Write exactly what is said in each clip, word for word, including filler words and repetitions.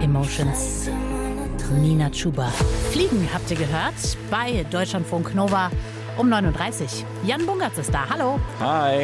Emotions. Nina Chuba. Fliegen habt ihr gehört bei Deutschlandfunk Nova um neun Uhr dreißig. Jan Bungertz ist da. Hallo. Hi.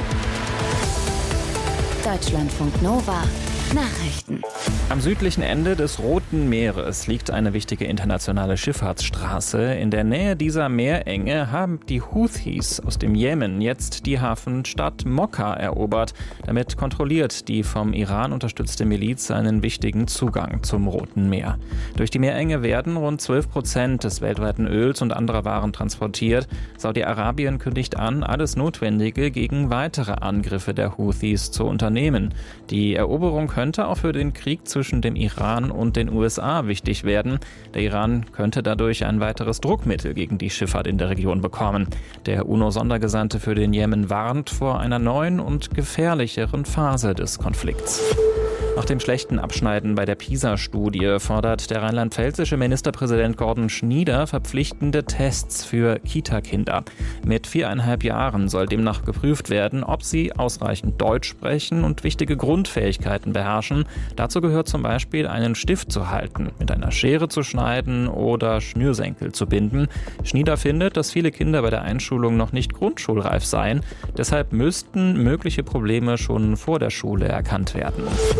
Deutschlandfunk Nova. Nachrichten. Am südlichen Ende des Roten Meeres liegt eine wichtige internationale Schifffahrtsstraße. In der Nähe dieser Meerenge haben die Houthis aus dem Jemen jetzt die Hafenstadt Mokka erobert. Damit kontrolliert die vom Iran unterstützte Miliz einen wichtigen Zugang zum Roten Meer. Durch die Meerenge werden rund zwölf Prozent des weltweiten Öls und anderer Waren transportiert. Saudi-Arabien kündigt an, alles Notwendige gegen weitere Angriffe der Houthis zu unternehmen. Die Eroberung könnte auch für den Krieg zwischen dem Iran und den U S A wichtig werden. Der Iran könnte dadurch ein weiteres Druckmittel gegen die Schifffahrt in der Region bekommen. Der UNO-Sondergesandte für den Jemen warnt vor einer neuen und gefährlicheren Phase des Konflikts. Nach dem schlechten Abschneiden bei der PISA-Studie fordert der rheinland-pfälzische Ministerpräsident Gordon Schnieder verpflichtende Tests für Kita-Kinder. Mit viereinhalb Jahren soll demnach geprüft werden, ob sie ausreichend Deutsch sprechen und wichtige Grundfähigkeiten beherrschen. Dazu gehört zum Beispiel, einen Stift zu halten, mit einer Schere zu schneiden oder Schnürsenkel zu binden. Schnieder findet, dass viele Kinder bei der Einschulung noch nicht grundschulreif seien. Deshalb müssten mögliche Probleme schon vor der Schule erkannt werden.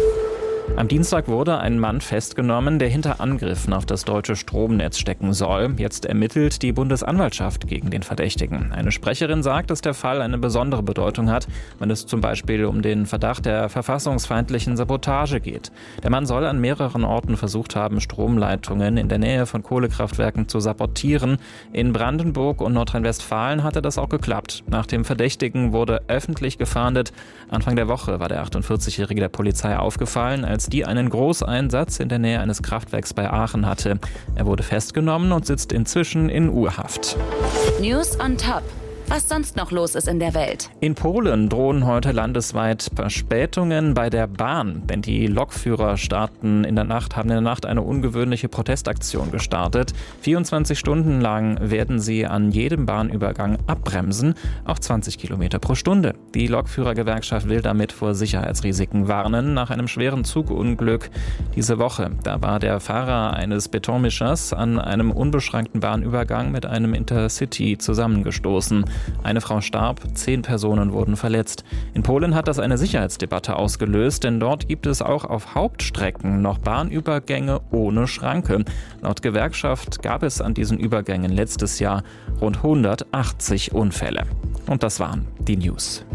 Am Dienstag wurde ein Mann festgenommen, der hinter Angriffen auf das deutsche Stromnetz stecken soll. Jetzt ermittelt die Bundesanwaltschaft gegen den Verdächtigen. Eine Sprecherin sagt, dass der Fall eine besondere Bedeutung hat, wenn es zum Beispiel um den Verdacht der verfassungsfeindlichen Sabotage geht. Der Mann soll an mehreren Orten versucht haben, Stromleitungen in der Nähe von Kohlekraftwerken zu sabotieren. In Brandenburg und Nordrhein-Westfalen hatte das auch geklappt. Nach dem Verdächtigen wurde öffentlich gefahndet. Anfang der Woche war der achtundvierzigjährige der Polizei aufgefallen, als die einen Großeinsatz in der Nähe eines Kraftwerks bei Aachen hatte. Er wurde festgenommen und sitzt inzwischen in U-Haft. News on Top. Was sonst noch los ist in der Welt. In Polen drohen heute landesweit Verspätungen bei der Bahn, denn die Lokführer starten in der Nacht, haben in der Nacht eine ungewöhnliche Protestaktion gestartet. vierundzwanzig Stunden lang werden sie an jedem Bahnübergang abbremsen, auch zwanzig Kilometer pro Stunde. Die Lokführergewerkschaft will damit vor Sicherheitsrisiken warnen. Nach einem schweren Zugunglück diese Woche, da war der Fahrer eines Betonmischers an einem unbeschränkten Bahnübergang mit einem Intercity zusammengestoßen. Eine Frau starb, zehn Personen wurden verletzt. In Polen hat das eine Sicherheitsdebatte ausgelöst, denn dort gibt es auch auf Hauptstrecken noch Bahnübergänge ohne Schranke. Laut Gewerkschaft gab es an diesen Übergängen letztes Jahr rund hundertachtzig Unfälle. Und das waren die News.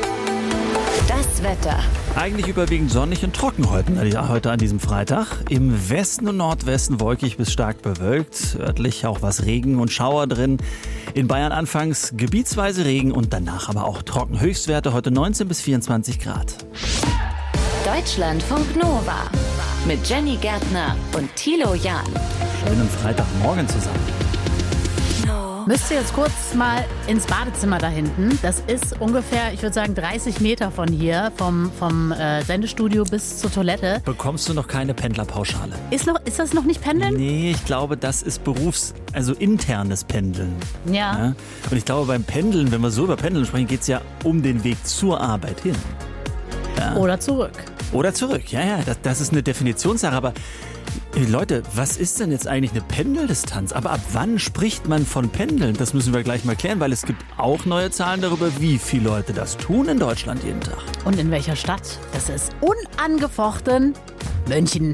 Das Wetter. Eigentlich überwiegend sonnig und trocken heute, heute an diesem Freitag. Im Westen und Nordwesten wolkig bis stark bewölkt. Örtlich auch was Regen und Schauer drin. In Bayern anfangs gebietsweise Regen und danach aber auch trocken. Höchstwerte heute neunzehn bis vierundzwanzig Grad. Deutschlandfunk Nova. Mit Jenny Gärtner und Thilo Jahn. Schönen Freitagmorgen zusammen. Müsst ihr jetzt kurz mal ins Badezimmer da hinten. Das ist ungefähr, ich würde sagen, dreißig Meter von hier, vom, vom äh, Sendestudio bis zur Toilette. Bekommst du noch keine Pendlerpauschale? Ist, noch, ist das noch nicht Pendeln? Nee, ich glaube, das ist Berufs-, also internes Pendeln. Ja. ja. Und ich glaube, beim Pendeln, wenn wir so über Pendeln sprechen, geht es ja um den Weg zur Arbeit hin. Ja. Oder zurück. Oder zurück, ja, ja, das, das ist eine Definitionssache, aber Leute, was ist denn jetzt eigentlich eine Pendeldistanz? Aber ab wann spricht man von Pendeln? Das müssen wir gleich mal klären, weil es gibt auch neue Zahlen darüber, wie viele Leute das tun in Deutschland jeden Tag. Und in welcher Stadt? Das ist unangefochten München.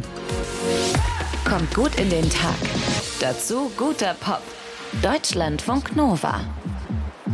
Kommt gut in den Tag. Dazu guter Pop. Deutschlandfunk Nova.